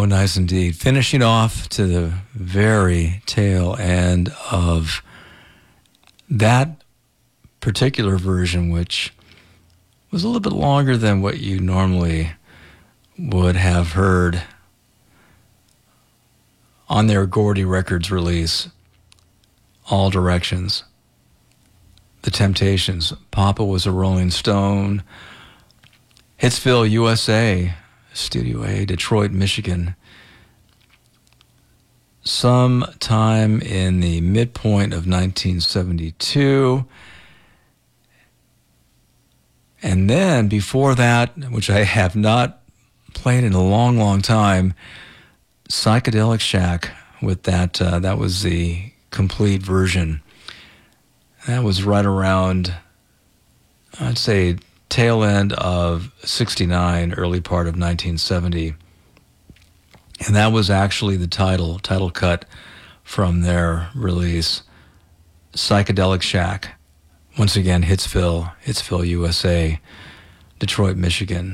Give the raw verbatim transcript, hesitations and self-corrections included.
Oh, nice indeed. Finishing off to the very tail end of that particular version, which was a little bit longer than what you normally would have heard on their Gordy Records release, All Directions. The Temptations. Papa Was a Rolling Stone. Hitsville, U S A, Studio A, Detroit, Michigan. Sometime in the midpoint of nineteen seventy-two. And then before that, which I have not played in a long, long time, Psychedelic Shack with that, uh, that was the complete version. That was right around, I'd say, tail end of sixty-nine, early part of nineteen seventy. And that was actually the title, title cut from their release, Psychedelic Shack. Once again, Hitsville, Hitsville, U S A, Detroit, Michigan.